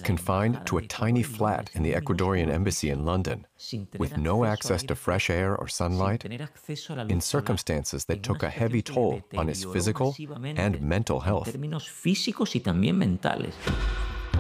confined to a tiny flat in the Ecuadorian embassy in London, with no access to fresh air or sunlight, in circumstances that took a heavy toll on his physical and mental health.